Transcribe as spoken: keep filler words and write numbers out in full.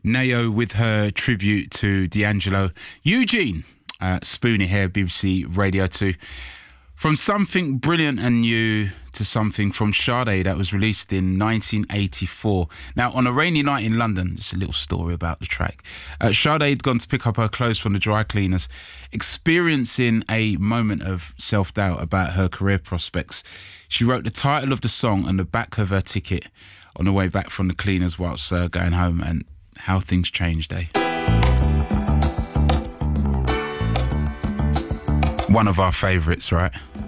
Nayo with her tribute to D'Angelo. Eugene, uh, Spoonie here, B B C Radio two. From something brilliant and new to something from Sade that was released in nineteen eighty-four. Now, on a rainy night in London, just a little story about the track. Uh, Sade had gone to pick up her clothes from the dry cleaners, experiencing a moment of self-doubt about her career prospects. She wrote the title of the song on the back of her ticket on the way back from the cleaners whilst uh, going home, and how things changed, eh? One of our favourites, right?